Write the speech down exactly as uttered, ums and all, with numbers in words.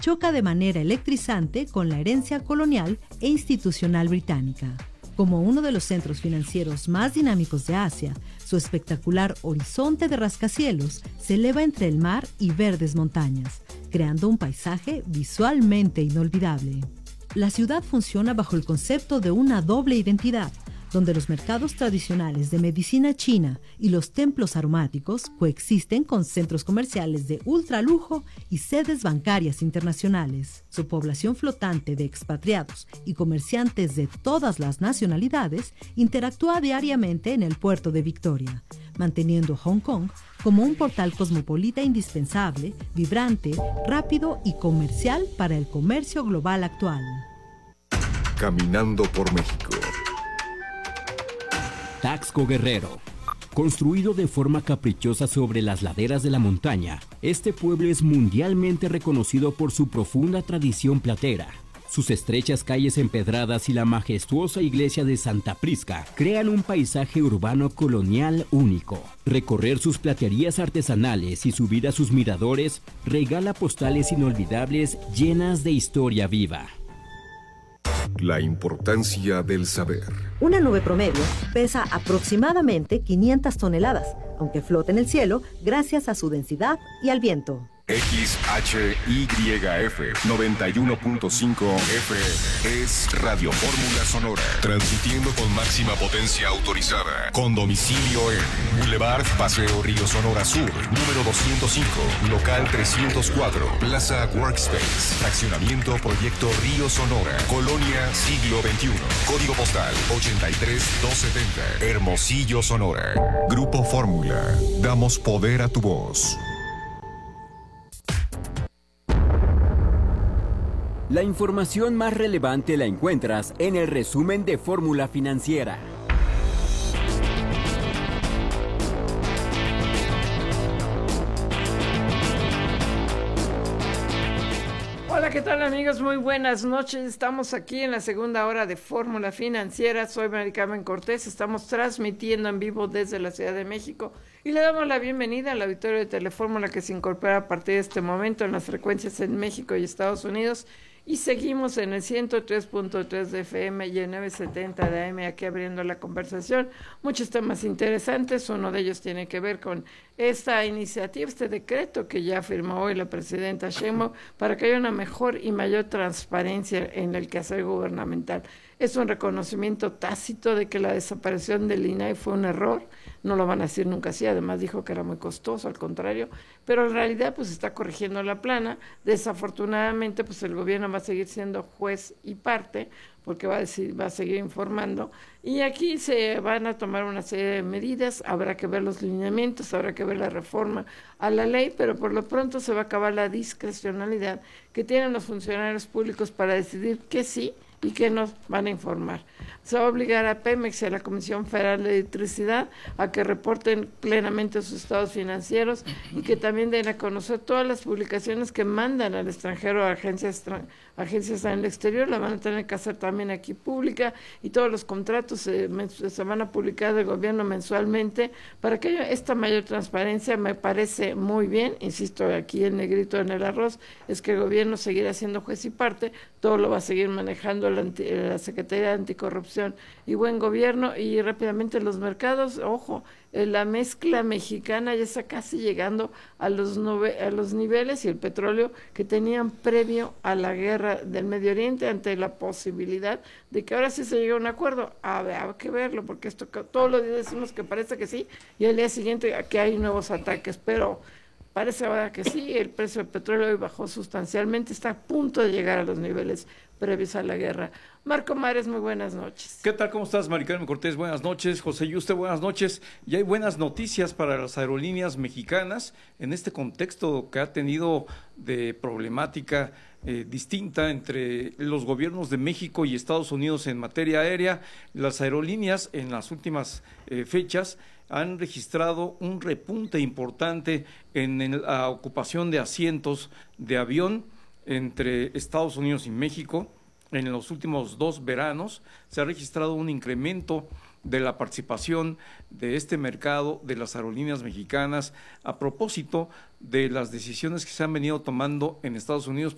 choca de manera electrizante con la herencia colonial e institucional británica. Como uno de los centros financieros más dinámicos de Asia, su espectacular horizonte de rascacielos se eleva entre el mar y verdes montañas, creando un paisaje visualmente inolvidable. La ciudad funciona bajo el concepto de una doble identidad, donde los mercados tradicionales de medicina china y los templos aromáticos coexisten con centros comerciales de ultralujo y sedes bancarias internacionales. Su población flotante de expatriados y comerciantes de todas las nacionalidades interactúa diariamente en el puerto de Victoria, manteniendo Hong Kong como un portal cosmopolita indispensable, vibrante, rápido y comercial para el comercio global actual. Caminando por México. Taxco Guerrero. Construido de forma caprichosa sobre las laderas de la montaña, este pueblo es mundialmente reconocido por su profunda tradición platera. Sus estrechas calles empedradas y la majestuosa iglesia de Santa Prisca crean un paisaje urbano colonial único. Recorrer sus platerías artesanales y subir a sus miradores regala postales inolvidables llenas de historia viva. La importancia del saber. Una nube promedio pesa aproximadamente quinientas toneladas, aunque flota en el cielo gracias a su densidad y al viento. X H Y F noventa y uno punto cinco F M es Radio Fórmula Sonora, transmitiendo con máxima potencia autorizada, con domicilio en Boulevard Paseo Río Sonora Sur, número doscientos cinco, local trescientos cuatro, Plaza Workspace, fraccionamiento Proyecto Río Sonora, Colonia Siglo veintiuno, código postal ochenta y tres doscientos setenta, Hermosillo, Sonora. Grupo Fórmula, damos poder a tu voz. La información más relevante la encuentras en el resumen de Fórmula Financiera. Hola, ¿qué tal amigos? Muy buenas noches. Estamos aquí en la segunda hora de Fórmula Financiera. Soy Mari Carmen Cortés. Estamos transmitiendo en vivo desde la Ciudad de México y le damos la bienvenida al auditorio de Telefórmula que se incorpora a partir de este momento en las frecuencias en México y Estados Unidos. Y seguimos en el ciento tres punto tres de F M y el novecientos setenta de A M, aquí abriendo la conversación. Muchos temas interesantes, uno de ellos tiene que ver con esta iniciativa, este decreto que ya firmó hoy la presidenta Sheinbaum para que haya una mejor y mayor transparencia en el quehacer gubernamental. Es un reconocimiento tácito de que la desaparición del I N A I fue un error, no lo van a decir nunca así, además dijo que era muy costoso, al contrario, pero en realidad pues está corrigiendo la plana. Desafortunadamente pues el gobierno va a seguir siendo juez y parte, porque va a decir, va a seguir informando, y aquí se van a tomar una serie de medidas, habrá que ver los lineamientos, habrá que ver la reforma a la ley, pero por lo pronto se va a acabar la discrecionalidad que tienen los funcionarios públicos para decidir qué sí y que nos van a informar. Se va a obligar a Pemex y a la Comisión Federal de Electricidad a que reporten plenamente sus estados financieros y que también den a conocer todas las publicaciones que mandan al extranjero a agencias, agencias en el exterior, la van a tener que hacer también aquí pública, y todos los contratos se, se van a publicar del gobierno mensualmente para que haya esta mayor transparencia. Me parece muy bien, insisto, aquí el negrito en el arroz es que el gobierno seguirá siendo juez y parte, todo lo va a seguir manejando la, la Secretaría de Anticorrupción y Buen Gobierno. Y rápidamente los mercados, ojo, la mezcla mexicana ya está casi llegando a los, nove, a los niveles y el petróleo que tenían previo a la guerra del Medio Oriente, ante la posibilidad de que ahora sí se llegue a un acuerdo. A ver, hay que verlo, porque esto todos los días decimos que parece que sí y al día siguiente que hay nuevos ataques, pero parece ahora que sí. El precio del petróleo hoy bajó sustancialmente, está a punto de llegar a los niveles previos a la guerra. Marco Mares, muy buenas noches. ¿Qué tal? ¿Cómo estás, Mari Carmen Cortés? Buenas noches. José Yuste, buenas noches. Y hay buenas noticias para las aerolíneas mexicanas en este contexto que ha tenido de problemática eh, distinta entre los gobiernos de México y Estados Unidos en materia aérea. Las aerolíneas en las últimas eh, fechas han registrado un repunte importante en la ocupación de asientos de avión entre Estados Unidos y México. En los últimos dos veranos se ha registrado un incremento de la participación de este mercado de las aerolíneas mexicanas a propósito de las decisiones que se han venido tomando en Estados Unidos